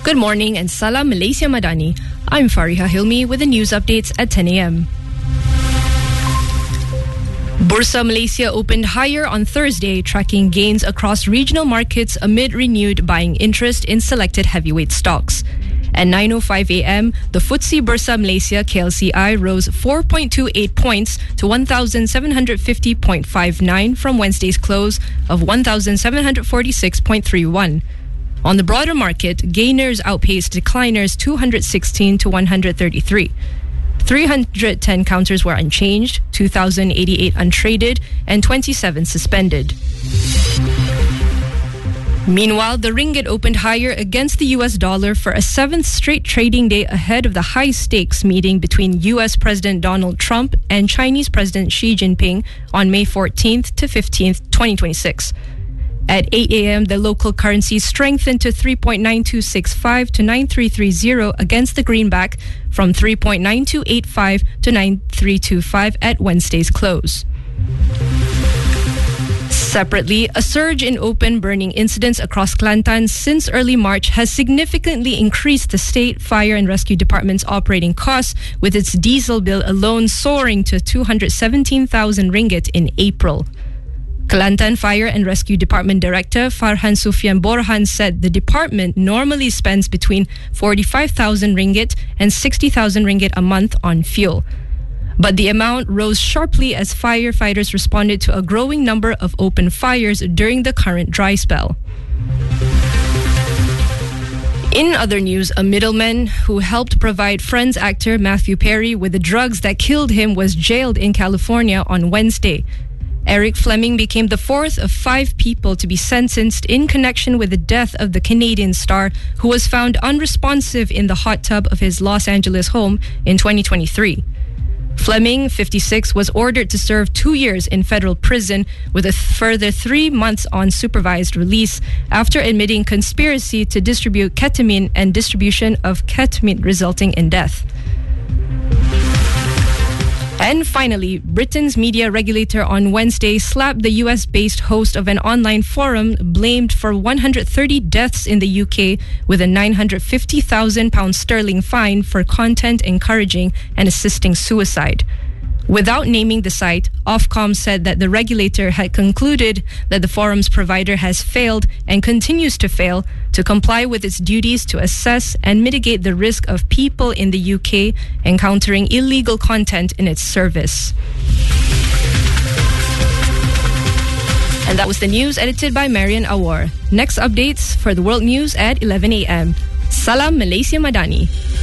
Good morning and Salam Malaysia Madani. I'm Fariha Hilmi with the news updates at 10 a.m. Bursa Malaysia opened higher on Thursday, tracking gains across regional markets amid renewed buying interest in selected heavyweight stocks. At 9:05 a.m., the FTSE Bursa Malaysia KLCI rose 4.28 points to 1,750.59 from Wednesday's close of 1,746.31. On the broader market, gainers outpaced decliners 216 to 133. 310 counters were unchanged, 2,088 untraded, and 27 suspended. Meanwhile, the ringgit opened higher against the US dollar for a seventh straight trading day ahead of the high-stakes meeting between US President Donald Trump and Chinese President Xi Jinping on May 14th to 15th, 2026. At 8 a.m., the local currency strengthened to 3.9265 to 9330 against the greenback from 3.9285 to 9325 at Wednesday's close. Separately, a surge in open burning incidents across Kelantan since early March has significantly increased the State Fire and Rescue Department's operating costs, with its diesel bill alone soaring to 217,000 ringgit in April. Kelantan Fire and Rescue Department Director Farhan Sufian Borhan said the department normally spends between 45,000 ringgit and 60,000 ringgit a month on fuel. But the amount rose sharply as firefighters responded to a growing number of open fires during the current dry spell. In other news, a middleman who helped provide Friends actor Matthew Perry with the drugs that killed him was jailed in California on Wednesday. Eric Fleming became the fourth of 5 people to be sentenced in connection with the death of the Canadian star, who was found unresponsive in the hot tub of his Los Angeles home in 2023. Fleming, 56, was ordered to serve 2 years in federal prison with a further 3 months on supervised release after admitting conspiracy to distribute ketamine and distribution of ketamine resulting in death. And finally, Britain's media regulator on Wednesday slapped the US-based host of an online forum blamed for 130 deaths in the UK with a £950,000 sterling fine for content encouraging and assisting suicide. Without naming the site, Ofcom said that the regulator had concluded that the forum's provider has failed and continues to fail to comply with its duties to assess and mitigate the risk of people in the UK encountering illegal content in its service. And that was the news edited by Marian Awar. Next updates for the world news at 11 a.m. Salam Malaysia Madani.